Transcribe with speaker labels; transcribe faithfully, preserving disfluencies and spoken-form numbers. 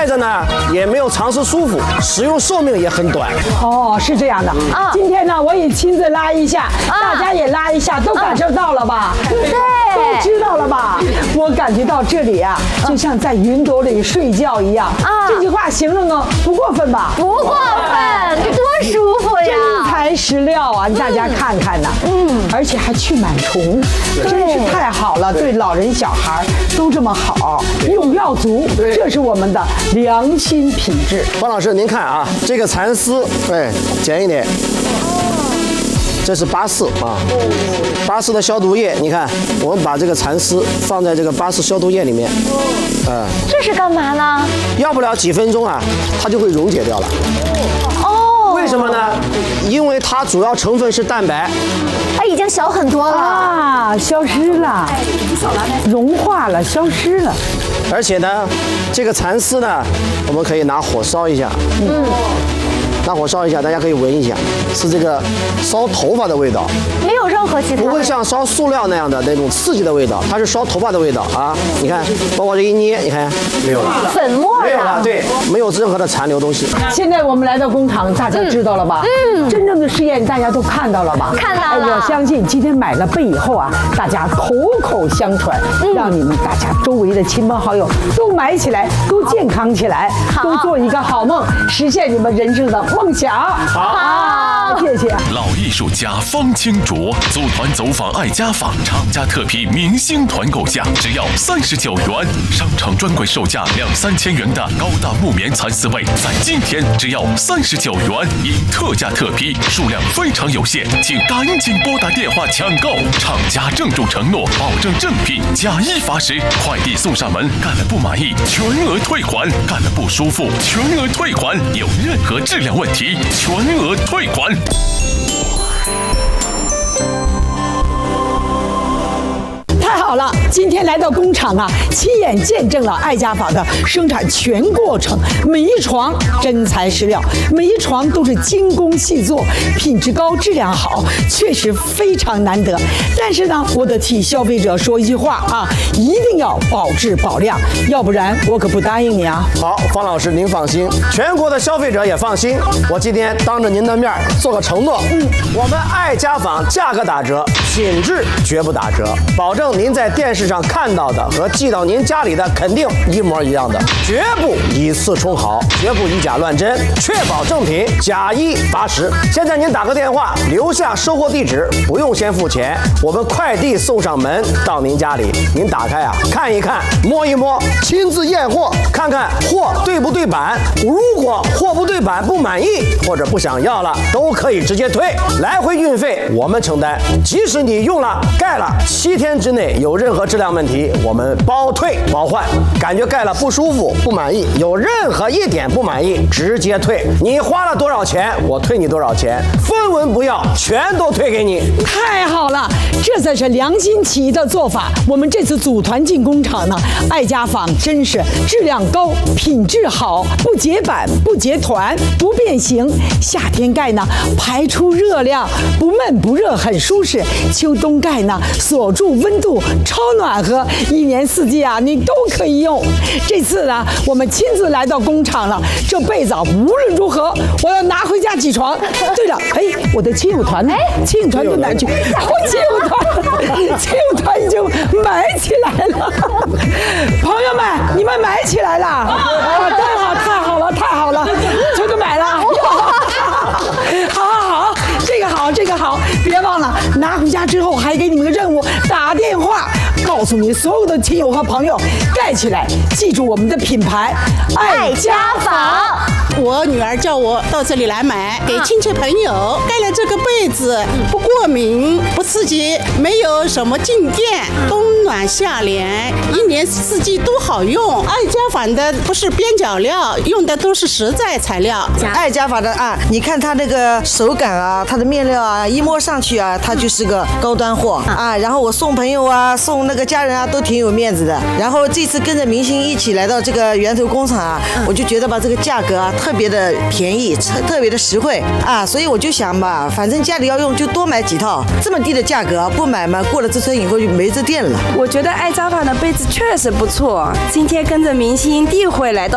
Speaker 1: 着呢也没有长时舒服，使用寿命也很短。
Speaker 2: 哦，是这样的。啊，今天呢我也亲自拉一下，大家也拉一下，都感受到了吧？
Speaker 3: 对，
Speaker 2: 都知道了吧？我感觉到这里啊，就像在云朵里睡觉一样。啊，这句话形容呢不过分吧？
Speaker 3: 不过分，多舒服呀！
Speaker 2: 真材实料啊，大家看看呐。嗯，而且还去螨虫，真是太好了，对老人小孩都这么好，用药足，这是我们的良心品质。
Speaker 1: 方老师，您看啊，这个蚕丝，哎，剪一点。这是巴氏啊，巴氏的消毒液，你看，我们把这个蚕丝放在这个巴氏消毒液里面，
Speaker 3: 嗯，这是干嘛呢？
Speaker 1: 要不了几分钟啊，它就会溶解掉了。哦，为什么呢？因为它主要成分是蛋白，
Speaker 3: 它已经小很多了
Speaker 2: 啊，消失了，融化了，消失了。
Speaker 1: 而且呢，这个蚕丝呢，我们可以拿火烧一下，嗯。拿火烧一下，大家可以闻一下，是这个烧头发的味道，
Speaker 3: 没有任何其他，
Speaker 1: 不会像烧塑料那样的那种刺激的味道，它是烧头发的味道啊！你看，包括这一捏，你看没有了，
Speaker 3: 粉末
Speaker 1: 没有了，对，没有任何的残留东西。
Speaker 2: 现在我们来到工厂，大家知道了吧？嗯，真正的试验大家都看到了吧？
Speaker 3: 看到了。
Speaker 2: 我相信今天买了被以后啊，大家口口相传，让你们大家周围的亲朋好友都买起来，都健康起来，都做一个好梦，实现你们人生的梦想。好，谢谢。
Speaker 4: 老艺术家方清卓组团走访爱家坊，厂家特批明星团购价只要三十九元，商场专柜售价两三千元的高档木棉蚕丝被，在今天只要三十九元，因特价特批，数量非常有限，请赶紧拨打电话抢购。厂家郑重承诺，保证正品，假一罚十，快递送上门，干了不满意全额退还，干了不舒服全额退还，有任何质量问题全额退还。
Speaker 2: 太好了，今天来到工厂啊，亲眼见证了爱家坊的生产全过程，每一床真材实料，每一床都是精工细作，品质高，质量好，确实非常难得。但是呢，我得替消费者说一句话啊，一定要保质保量，要不然我可不答应你啊。
Speaker 1: 好，方老师您放心，全国的消费者也放心。我今天当着您的面做个承诺，嗯，我们爱家坊价格打折，品质绝不打折，保证您在电视上看到的和寄到您家里的肯定一模一样的，绝不以次充好，绝不以假乱真，确保正品，假一罚十。现在您打个电话，留下收货地址，不用先付钱，我们快递送上门到您家里，您打开啊，看一看，摸一摸，亲自验货，看看货对不对版。如果货不对版不满意或者不想要了，都可以直接退，来回运费我们承担。即使你用了盖了七天之内有任何质量问题，我们包退包换。感觉盖了不舒服不满意，有任何一点不满意直接退，你花了多少钱我退你多少钱，分文不要，全都退给你。
Speaker 2: 太好了，这才是良心企业的做法。我们这次组团进工厂呢，爱家坊真是质量高，品质好，不结板不结团不变形，夏天盖呢排出热量，不闷不热很舒适，秋冬盖呢锁住温度超暖和，一年四季啊你都可以用。这次呢我们亲自来到工厂了，这被子无论如何我要拿回家起床。对了，哎，我的亲友团呢？亲友团到哪去？我亲友团，亲友团已经买起来了。朋友们，你们买起来了？啊，太好，太好了，太好了，全都买了。好好好，这个好，这个好，别忘了拿回家之后还给你们个任务，打电话告诉你所有的亲友和朋友盖起来，记住我们的品牌爱家坊。
Speaker 5: 我女儿叫我到这里来买，给亲戚朋友盖了这个被子，不过敏，不刺激，没有什么静电，冬暖夏凉，一年四季都好用。爱家坊的不是边角料，用的都是实在材料。
Speaker 6: 爱家坊的啊，你看它那个手感啊，它的面料啊，一摸上去啊，它就是个高端货啊。然后我送朋友啊，送那个家人啊，都挺有面子的。然后这次跟着明星一起来到这个源头工厂啊，我就觉得吧，这个价格啊特别的便宜，特别的实惠啊，所以我就想吧，反正家里要用就多买几套，这么低的价格不买嘛，过了这村以后就没这店了。
Speaker 7: 我觉得爱家坊的被子确实不错，今天跟着明星地会来到